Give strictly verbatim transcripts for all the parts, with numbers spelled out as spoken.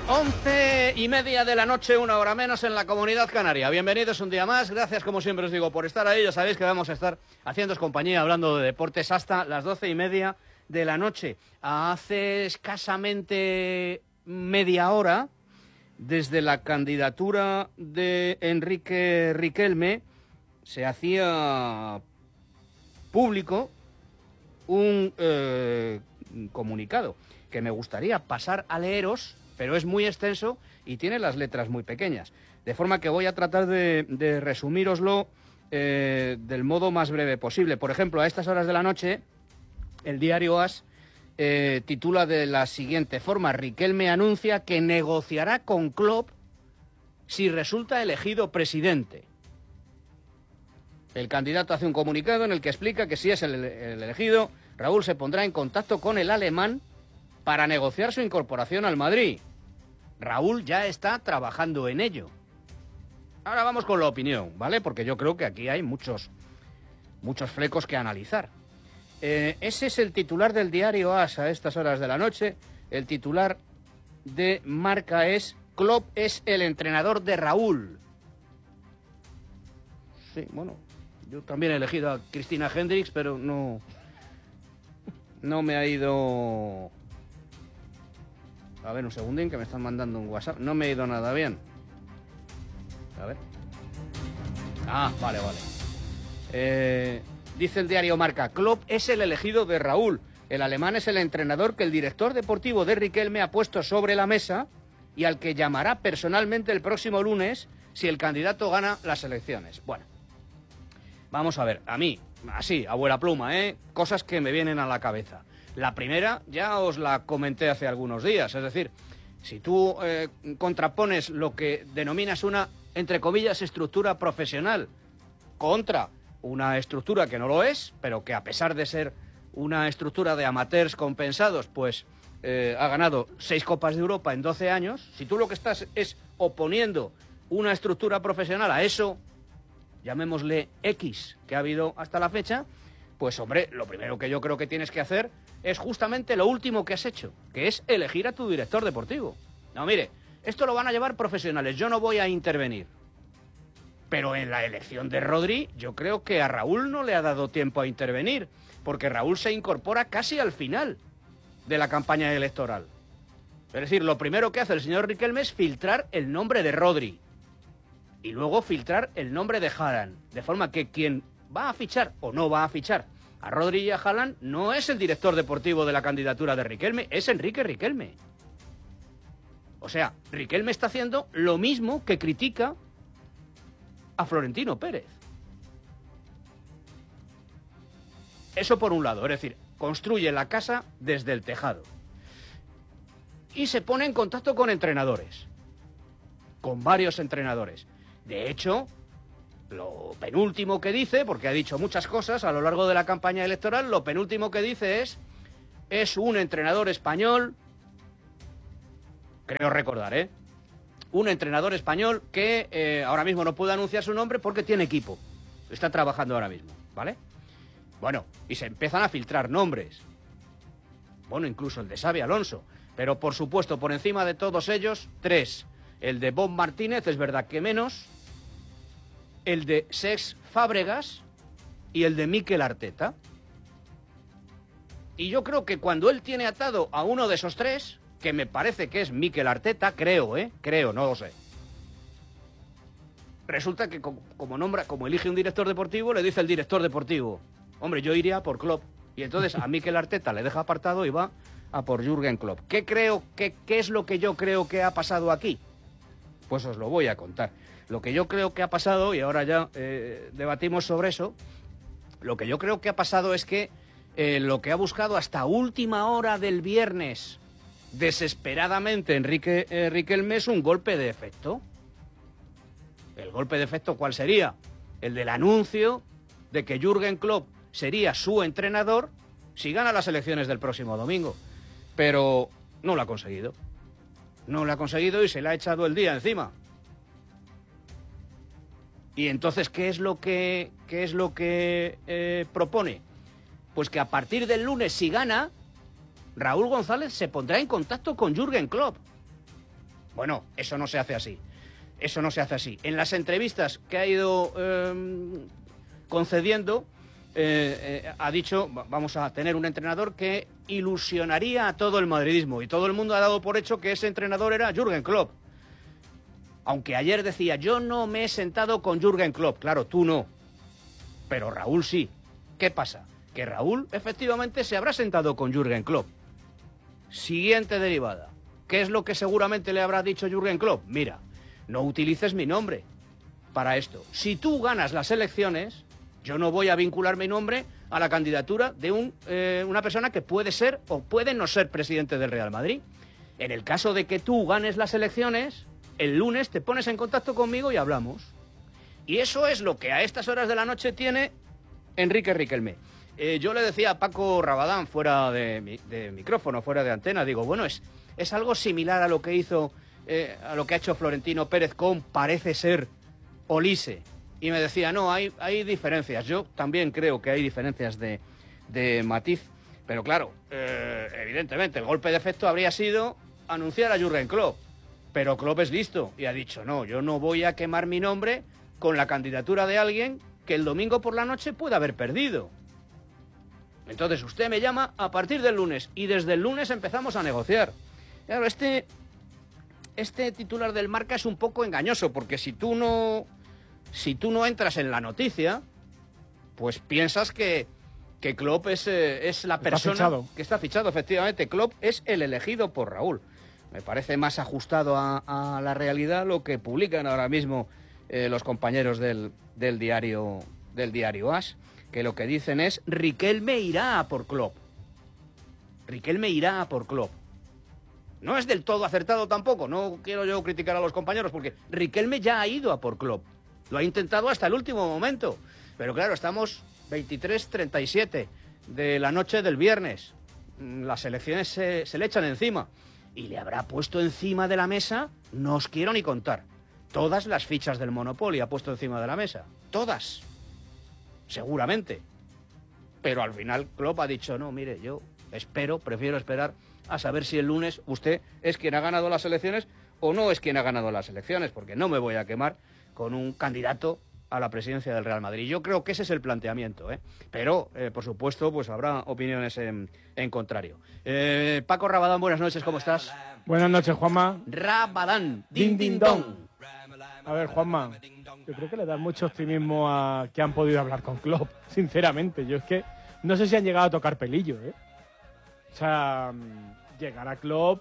Once y media de la noche, una hora menos en la Comunidad Canaria. Bienvenidos un día más. Gracias, como siempre os digo, por estar ahí. Ya sabéis que vamos a estar haciéndoos compañía, hablando de deportes hasta las doce y media de la noche. Hace escasamente media hora, desde la candidatura de Enrique Riquelme, se hacía público un eh, comunicado que me gustaría pasar a leeros, pero es muy extenso y tiene las letras muy pequeñas. De forma que voy a tratar de, de resumíroslo eh, del modo más breve posible. Por ejemplo, a estas horas de la noche, el diario AS eh, titula de la siguiente forma: Riquelme anuncia que negociará con Klopp si resulta elegido presidente. El candidato hace un comunicado en el que explica que si es el, el elegido, Raúl se pondrá en contacto con el alemán para negociar su incorporación al Madrid. Raúl ya está trabajando en ello. Ahora vamos con la opinión, ¿vale? Porque yo creo que aquí hay muchos, muchos flecos que analizar. Eh, ese es el titular del diario AS a estas horas de la noche. El titular de Marca es: Klopp es el entrenador de Raúl. Sí, bueno, yo también he elegido a Cristina Hendricks, pero no, no me ha ido... A ver, un segundín, que me están mandando un WhatsApp. No me ha ido nada bien. A ver. Ah, vale, vale. Eh, dice el diario Marca: Klopp es el elegido de Raúl. El alemán es el entrenador que el director deportivo de Riquelme ha puesto sobre la mesa y al que llamará personalmente el próximo lunes si el candidato gana las elecciones. Bueno, vamos a ver. A mí, así, abuela pluma, ¿eh? Cosas que me vienen a la cabeza. La primera ya os la comenté hace algunos días, es decir, si tú eh, contrapones lo que denominas una, entre comillas, estructura profesional contra una estructura que no lo es, pero que a pesar de ser una estructura de amateurs compensados, pues eh, ha ganado seis Copas de Europa en doce años, si tú lo que estás es oponiendo una estructura profesional a eso, llamémosle X, que ha habido hasta la fecha, pues hombre, lo primero que yo creo que tienes que hacer es justamente lo último que has hecho, que es elegir a tu director deportivo. No, mire, esto lo van a llevar profesionales, yo no voy a intervenir. Pero en la elección de Rodri, yo creo que a Raúl no le ha dado tiempo a intervenir, porque Raúl se incorpora casi al final de la campaña electoral. Es decir, lo primero que hace el señor Riquelme es filtrar el nombre de Rodri y luego filtrar el nombre de Haaland, de forma que quien va a fichar o no va a fichar a Rodri y a Haaland no es el director deportivo de la candidatura de Riquelme, es Enrique Riquelme. O sea, Riquelme está haciendo lo mismo que critica a Florentino Pérez. Eso por un lado, es decir, construye la casa desde el tejado. Y se pone en contacto con entrenadores, con varios entrenadores. De hecho, lo penúltimo que dice, porque ha dicho muchas cosas a lo largo de la campaña electoral, lo penúltimo que dice es, es un entrenador español, creo recordar, ¿eh? Un entrenador español que eh, ahora mismo no puede anunciar su nombre porque tiene equipo. Está trabajando ahora mismo, ¿vale? Bueno, y se empiezan a filtrar nombres. Bueno, incluso el de Xabi Alonso. Pero, por supuesto, por encima de todos ellos, tres. El de Bob Martínez, es verdad que menos. El de Cesc Fábregas y el de Mikel Arteta. Y yo creo que cuando él tiene atado a uno de esos tres, que me parece que es Mikel Arteta, creo, ¿eh? Creo, no lo sé. Resulta que como, como nombra, como elige un director deportivo, le dice el director deportivo: hombre, yo iría por Klopp. Y entonces a Mikel Arteta le deja apartado y va a por Jürgen Klopp. ¿Qué creo, qué, qué es lo que yo creo que ha pasado aquí? Pues os lo voy a contar. Lo que yo creo que ha pasado, y ahora ya eh, debatimos sobre eso, lo que yo creo que ha pasado es que eh, lo que ha buscado hasta última hora del viernes, desesperadamente, Enrique eh, Riquelme, es un golpe de efecto. ¿El golpe de efecto cuál sería? El del anuncio de que Jürgen Klopp sería su entrenador si gana las elecciones del próximo domingo. Pero no lo ha conseguido. No lo ha conseguido y se le ha echado el día encima. Y entonces, ¿qué es lo que, qué es lo que eh, propone? Pues que a partir del lunes, si gana, Raúl González se pondrá en contacto con Jürgen Klopp. Bueno, eso no se hace así. Eso no se hace así. En las entrevistas que ha ido eh, concediendo, eh, eh, ha dicho, vamos a tener un entrenador que ilusionaría a todo el madridismo. Y todo el mundo ha dado por hecho que ese entrenador era Jürgen Klopp. Aunque ayer decía, yo no me he sentado con Jürgen Klopp. Claro, tú no. Pero Raúl sí. ¿Qué pasa? Que Raúl efectivamente se habrá sentado con Jürgen Klopp. Siguiente derivada. ¿Qué es lo que seguramente le habrá dicho Jürgen Klopp? Mira, no utilices mi nombre para esto. Si tú ganas las elecciones, yo no voy a vincular mi nombre a la candidatura de un, eh, una persona que puede ser o puede no ser presidente del Real Madrid. En el caso de que tú ganes las elecciones, el lunes te pones en contacto conmigo y hablamos. Y eso es lo que a estas horas de la noche tiene Enrique Riquelme. Eh, yo le decía a Paco Rabadán, fuera de, de micrófono, fuera de antena, digo, bueno, es, es algo similar a lo que hizo, eh, a lo que ha hecho Florentino Pérez con, parece ser, Olise. Y me decía, no, hay, hay diferencias. Yo también creo que hay diferencias de, de matiz. Pero claro, eh, evidentemente, el golpe de efecto habría sido anunciar a Jürgen Klopp. Pero Klopp es listo y ha dicho, no, yo no voy a quemar mi nombre con la candidatura de alguien que el domingo por la noche puede haber perdido. Entonces usted me llama a partir del lunes y desde el lunes empezamos a negociar. Claro, este, este titular del Marca es un poco engañoso porque si tú no, si tú no entras en la noticia, pues piensas que, que Klopp es, eh, es la persona está fichado. que está fichado. Efectivamente, Klopp es el elegido por Raúl. Me parece más ajustado a, a la realidad lo que publican ahora mismo eh, los compañeros del, del diario del diario As, que lo que dicen es Riquelme irá a por Klopp. Riquelme irá a por Klopp. No es del todo acertado tampoco, no quiero yo criticar a los compañeros, porque Riquelme ya ha ido a por Klopp. Lo ha intentado hasta el último momento. Pero claro, estamos veintitrés treinta y siete de la noche del viernes. Las elecciones se, se le echan encima. Y le habrá puesto encima de la mesa, no os quiero ni contar, todas las fichas del Monopoly ha puesto encima de la mesa. Todas. Seguramente. Pero al final Klopp ha dicho, no, mire, yo espero, prefiero esperar a saber si el lunes usted es quien ha ganado las elecciones o no es quien ha ganado las elecciones, porque no me voy a quemar con un candidato a la presidencia del Real Madrid. Yo creo que ese es el planteamiento, ¿eh? Pero, eh, por supuesto, pues habrá opiniones en, en contrario. Eh, Paco Rabadán, buenas noches, ¿cómo estás? Buenas noches, Juanma. Rabadán, Din, din, din, din, don. don. A ver, Juanma, yo creo que le da mucho optimismo a que han podido hablar con Klopp, sinceramente. Yo es que no sé si han llegado a tocar pelillo, ¿eh? O sea, llegar a Klopp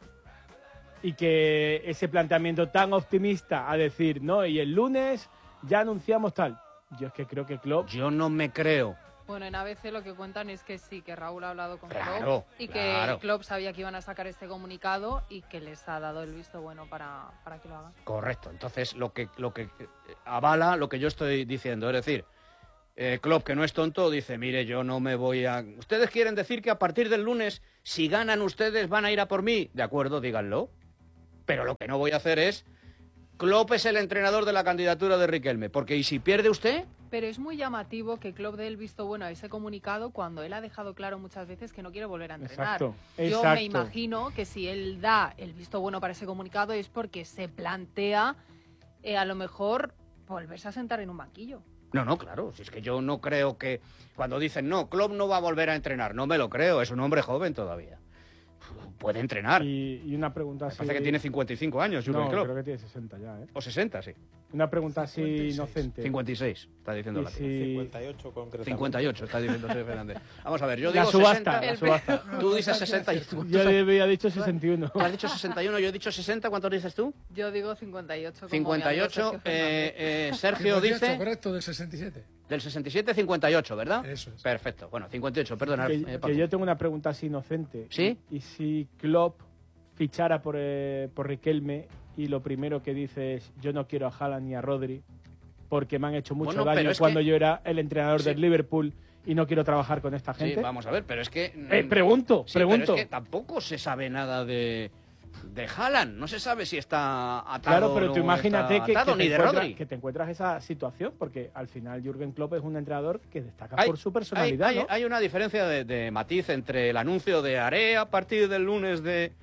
y que ese planteamiento tan optimista a decir, no, y el lunes ya anunciamos tal. Yo es que creo que Klopp... Yo no me creo. Bueno, en A B C lo que cuentan es que sí, que Raúl ha hablado con Claro, Klopp y claro. que Klopp sabía que iban a sacar este comunicado y que les ha dado el visto bueno para, para que lo hagan. Correcto. Entonces, lo que, lo que avala lo que yo estoy diciendo. Es decir, eh, Klopp, que no es tonto, dice, mire, yo no me voy a... ¿Ustedes quieren decir que a partir del lunes, si ganan ustedes, van a ir a por mí? De acuerdo, díganlo. Pero lo que no voy a hacer es... Klopp es el entrenador de la candidatura de Riquelme, porque ¿y si pierde usted? Pero es muy llamativo que Klopp dé el visto bueno a ese comunicado cuando él ha dejado claro muchas veces que no quiere volver a entrenar. Exacto, Yo exacto. me imagino que si él da el visto bueno para ese comunicado es porque se plantea eh, a lo mejor volverse a sentar en un banquillo. No, no, claro, si es que yo no creo que... Cuando dicen, no, Klopp no va a volver a entrenar, no me lo creo, es un hombre joven todavía. Puede entrenar. Y, y una pregunta Me así... parece que tiene cincuenta y cinco años, Jürgen No, Klopp. creo que tiene sesenta ya, ¿eh? O sesenta, sí. Una pregunta así cincuenta y seis. inocente. cincuenta y seis, está diciendo Y la tía. si- cincuenta y ocho concretamente. cincuenta y ocho, está diciendo Sergio Fernández. Vamos a ver, yo La digo subasta, sesenta. la subasta. Tú dices sesenta y tú Yo le había dicho sesenta y uno. Tú has dicho sesenta y uno, yo he dicho sesenta, ¿cuántos dices tú? Yo digo cincuenta y ocho. Como cincuenta y mi amigo ocho, Sergio Fernández. eh, eh, Sergio cincuenta y ocho, dice... correcto, del sesenta y siete. Del sesenta y siete, cincuenta y ocho, ¿verdad? Eso es. Perfecto, bueno, cincuenta y ocho, perdona. Que, eh, que Paco. yo tengo una pregunta así inocente. ¿Sí? Y si Klopp fichara por, eh, por Riquelme y lo primero que dice es yo no quiero a Haaland ni a Rodri porque me han hecho mucho Bueno, pero daño es cuando que- yo era el entrenador Sí. del Liverpool y no quiero trabajar con esta Sí, gente. vamos a ver, pero es que... Eh, pregunto, Sí, pregunto. pero es que tampoco se sabe nada de... De Haaland, no se sabe si está atado Claro, pero o tú no imagínate está que, atado, que te ni de encuentras, Rodri. que te encuentras esa situación, porque al final Jürgen Klopp es un entrenador que destaca Hay- por su personalidad, hay, hay- ¿no? hay una diferencia de, de matiz entre el anuncio de haré a partir del lunes de,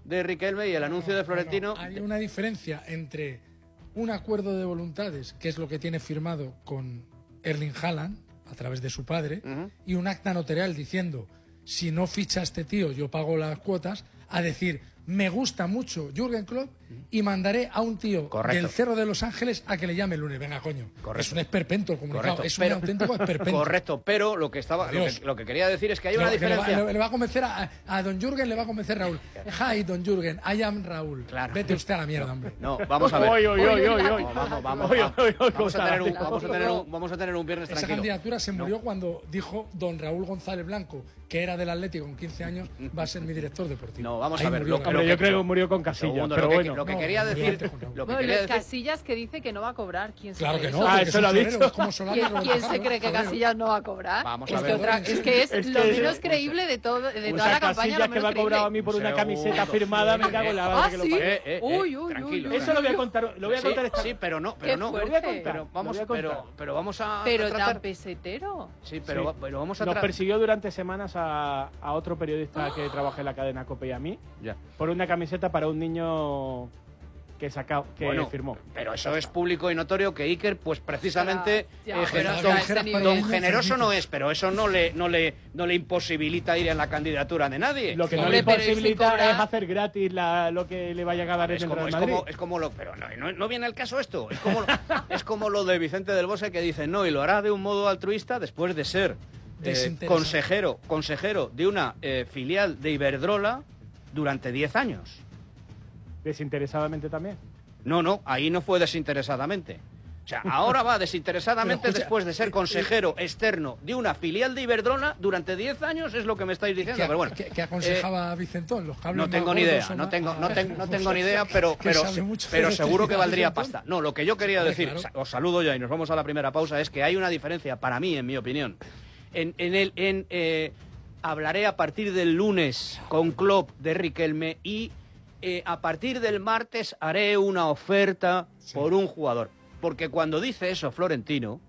de Riquelme y el anuncio de Florentino... No, no, hay una diferencia entre un acuerdo de voluntades, que es lo que tiene firmado con Erling Haaland, a través de su padre, uh-huh. y un acta notarial diciendo, si no ficha este tío, yo pago las cuotas, a decir, me gusta mucho Jürgen Klopp y mandaré a un tío Correcto. del Cerro de Los Ángeles a que le llame el lunes. Venga, coño. Correcto. Es un esperpento el comunicado. Correcto. Es un pero, auténtico esperpento. Correcto, pero lo que estaba lo que, lo que quería decir es que hay una le, diferencia. Le va, le va a convencer a, a don Jürgen, le va a convencer Raúl. Hi, don Jürgen, I am Raúl. Claro. Vete usted a la mierda, hombre. No, vamos a ver. Oy, oy, oy, oy, oy. Vamos, vamos, vamos. Vamos a tener un, vamos a tener un, vamos a tener un viernes Esa tranquilo. Esa candidatura se murió no. cuando dijo don Raúl González Blanco, que era del Atlético con quince años, va a ser mi director deportivo. No, vamos Ahí a ver. Lo, lo, lo yo creo que murió con Casillas, segundo, pero lo que, bueno. Lo que no, quería no, decir... Lo que bueno, quería los decir... Casillas que dice que no va a cobrar. ¿Quién se claro cree que no. Ah, eso lo ha dicho. Como Solari, ¿Quién, ¿quién se cree que Casillas no va a cobrar? Vamos es, a ver. Que otra, es que es, es que lo menos es, creíble de, todo, de toda la campaña. Casillas que me ha cobrado a mí por una camiseta firmada, me cago en la base ah, que lo ¿sí? pague. Eh, eh, uy, uy, tranquilo. uy, Eso lo voy a contar, lo voy a contar sí, esta sí, pero no, pero no. Lo voy a contar. Pero vamos, pero, pero vamos a Pero tratar... tan pesetero. Sí, pero, sí. pero vamos a Nos tra... persiguió durante semanas a, a otro periodista que trabaja en la cadena COPE y a mí ya. por una camiseta para un niño que sacado, que bueno, firmó. Pero eso es público y notorio que Iker, pues precisamente ya, eh, pero don, don, don generoso no es, pero eso no le, no le, no le imposibilita ir en la candidatura de nadie. Lo que no Hombre, le imposibilita si es hacer gratis la, lo que le vaya a dar en el Real Madrid. Es como, es como lo, pero no, no, no viene al caso esto. Es como, es como lo de Vicente del Bosque que dice no y lo hará de un modo altruista después de ser eh, consejero, consejero de una eh, filial de Iberdrola durante diez años. Desinteresadamente también. No, no, ahí no fue desinteresadamente. O sea, ahora va desinteresadamente escucha, después de ser consejero externo de una filial de Iberdrola durante diez años, es lo que me estáis diciendo. ¿Qué, pero bueno, ¿qué, qué aconsejaba eh, Vicentón? ¿Los cables no tengo ni idea, no tengo, no, ten, no tengo ni idea, pero, pero, pero seguro que valdría pasta. No, lo que yo quería decir, claro. Os saludo ya y nos vamos a la primera pausa, es que hay una diferencia, para mí, en mi opinión, en, en el... En, eh, hablaré a partir del lunes con Klopp de Riquelme y eh, a partir del martes haré una oferta sí. por un jugador. Porque cuando dice eso Florentino,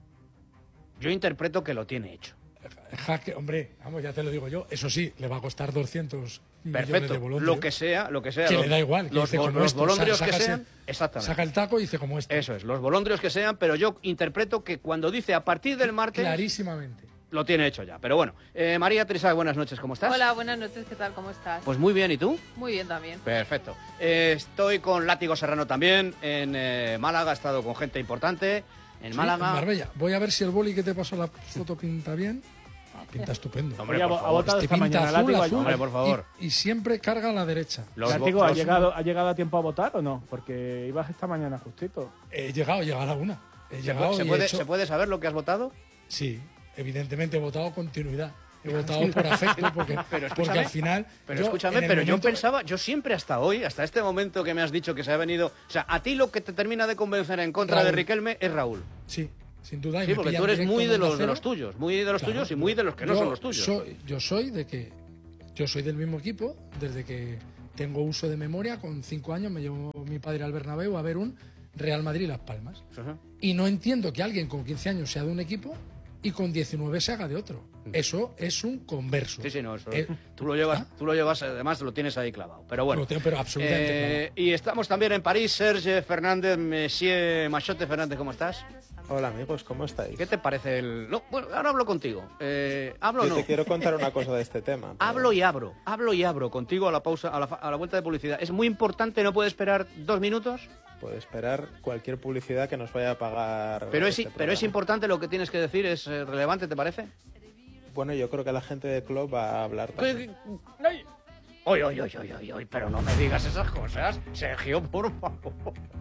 yo interpreto que lo tiene hecho. Jaque, hombre, vamos, ya te lo digo yo. Eso sí, le va a costar doscientos Perfecto. millones de bolondrios. Lo que sea, lo que sea. Que los, le da igual. Que los, dice como los esto, bolondrios o sea, que sean, exactamente. Saca el taco y dice como esto. Eso es, los bolondrios que sean, pero yo interpreto que cuando dice a partir del martes... Clarísimamente. Lo tiene hecho ya, pero bueno. Eh, María Teresa, buenas noches, ¿cómo estás? Hola, buenas noches, ¿qué tal? ¿Cómo estás? Pues muy bien, ¿y tú? Muy bien también. Perfecto. Eh, estoy con Látigo Serrano también, en eh, Málaga, he estado con gente importante, en sí, Málaga. En Marbella. Voy a ver si el boli que te pasó la foto pinta bien. Ah, pinta estupendo. Hombre, por ha votado este esta mañana, azul, Látigo, azul, hombre, por favor. Y, y siempre carga a la derecha. Látigo, ¿ha llegado, ¿ha llegado a tiempo a votar o no? Porque ibas esta mañana justito. He llegado, llegar a una. He ¿Se, llegado puede, y se, puede, he hecho... ¿Se puede saber lo que has votado? Sí. Evidentemente he votado continuidad. He votado por afecto porque, pero porque al final... Pero yo, escúchame, pero momento... yo pensaba, yo siempre hasta hoy, hasta este momento que me has dicho que se ha venido... O sea, a ti lo que te termina de convencer en contra Raúl. de Riquelme es Raúl. Sí, sin duda. Y sí, porque tú eres muy de los, de los tuyos, muy de los claro, tuyos y muy de los que yo no son los tuyos. Soy, yo soy de que... Yo soy del mismo equipo desde que tengo uso de memoria. Con cinco años me llevó mi padre al Bernabéu a ver un Real Madrid-Las Palmas. Uh-huh. Y no entiendo que alguien con quince años sea de un equipo y con diecinueve se haga de otro. Eso es un converso. Sí, sí, no, eso, eh, tú lo llevas, ¿ah? tú lo llevas, además lo tienes ahí clavado. Pero bueno. Lo tengo, pero absolutamente eh, y estamos también en París, Serge Fernández, Monsieur Machote Fernández, ¿cómo estás? Hola amigos, ¿cómo estáis? ¿Qué te parece el...? No, bueno, ahora hablo contigo. Eh, hablo Yo no. te quiero contar una cosa de este tema. Pero... Hablo y abro, hablo y abro contigo a la pausa, a la, a la vuelta de publicidad. Es muy importante, ¿no puede esperar dos minutos? Puede esperar cualquier publicidad que nos vaya a pagar. Pero es, este pero es importante lo que tienes que decir, ¿es relevante, te parece? Bueno, yo creo que la gente de Club va a hablar también. Oye, oye, oye, oye, oye, pero no me digas esas cosas, Sergio, por favor.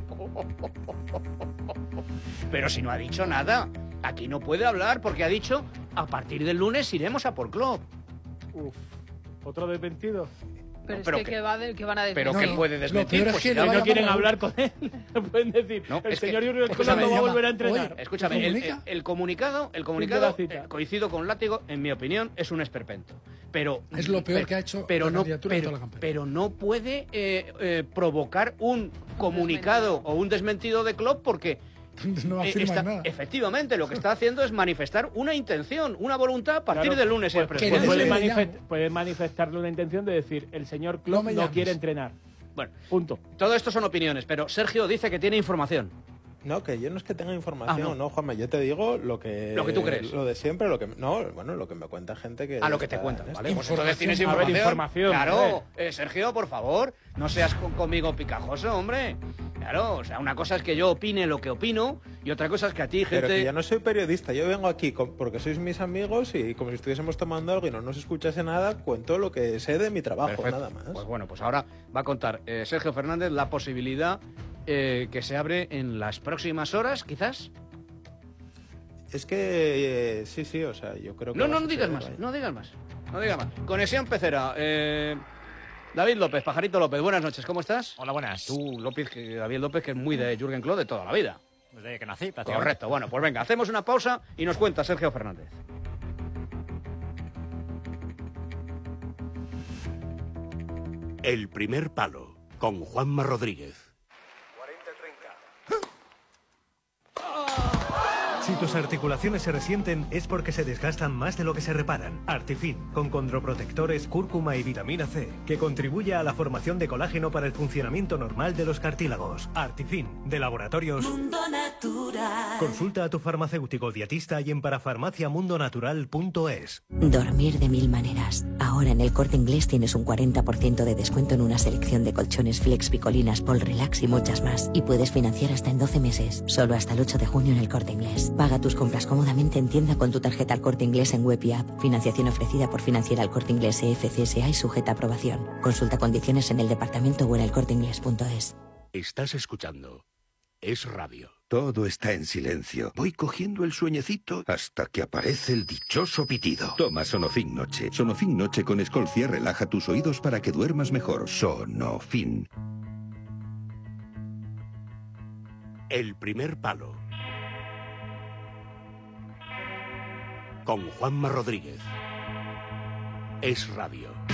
Pero si no ha dicho nada, aquí no puede hablar porque ha dicho a partir del lunes iremos a por Club. Uf, otro desmentido. Pero, no, pero es que, que, que, va de, que van a decir. Pero no, que no. puede desmentir. Pues si no quieren hablar con él, pueden decir. No, el señor Jürgen Klopp no va a volver a entrenar. Oye, escúchame, el, el, el comunicado, el comunicado eh, coincido con Látigo, en mi opinión, es un esperpento. Pero es lo peor pero, que ha hecho pero la no, candidatura pero, de toda la campaña. Pero no puede eh, eh, provocar un comunicado o un desmentido de Klopp porque no Eh, afirman está- nada. Efectivamente, lo que está haciendo es manifestar una intención, una voluntad a partir Claro, del lunes. pues, el pues presidente. puede, le manifest- llamo. puede manifestarle una intención de decir, el señor Klopp No me no, llames. quiere entrenar. Bueno, Punto. todo esto son opiniones, pero Sergio dice que tiene información. No, que yo no es que tenga información, Ah, no. no. Juanma, yo te digo lo que... Lo que tú crees. Lo de siempre, lo que... No, bueno, lo que me cuenta gente que... A lo que te está cuentan, en ¿vale? esto. Pues entonces tienes A ver, información. información, Claro, eh, Sergio, por favor, no seas con- conmigo picajoso, hombre. Claro, o sea, una cosa es que yo opine lo que opino y otra cosa es que a ti, gente... Pero que yo no soy periodista, yo vengo aquí con- porque sois mis amigos y como si estuviésemos tomando algo y no nos escuchase nada, cuento lo que sé de mi trabajo, Perfecto. nada más. Pues bueno, pues ahora va a contar eh, Sergio Fernández la posibilidad eh, que se abre en las próximas horas, quizás. Es que... eh, sí, sí, o sea, yo creo que... No, va no, a no digas suceder, más, vaya. no digas más, no digas más. Conexión Pecera. Eh, David López, Pajarito López, buenas noches, ¿cómo estás? Hola, buenas. Tú, López, que, David López, que es muy de Jürgen Klopp de toda la vida. Desde que nací, prácticamente. Correcto, bueno, pues venga, hacemos una pausa y nos cuenta Sergio Fernández. El primer palo, con Juanma Rodríguez. Si tus articulaciones se resienten es porque se desgastan más de lo que se reparan. Artifin, con condroprotectores, cúrcuma y vitamina C, que contribuye a la formación de colágeno para el funcionamiento normal de los cartílagos. Artifin, de Laboratorios Mundo Natural. Consulta a tu farmacéutico dietista y en parafarmaciamundonatural punto es. Dormir de mil maneras. Ahora en el Corte Inglés tienes un cuarenta por ciento de descuento en una selección de colchones Flex, Picolinas, Pol Relax y muchas más. Y puedes financiar hasta en doce meses. Solo hasta el ocho de junio en el Corte Inglés. Paga tus compras cómodamente en tienda con tu tarjeta al Corte Inglés en web y app. Financiación ofrecida por Financiera al Corte Inglés E F C S A y sujeta a aprobación. Consulta condiciones en el departamento o en el corte inglés punto es. Estás escuchando Es Radio. Todo está en silencio. Voy cogiendo el sueñecito hasta que aparece el dichoso pitido. Toma Sonofin Noche. Sonofin Noche con Escolcia relaja tus oídos para que duermas mejor. Sonofin. El primer palo, con Juanma Rodríguez. Es Radio.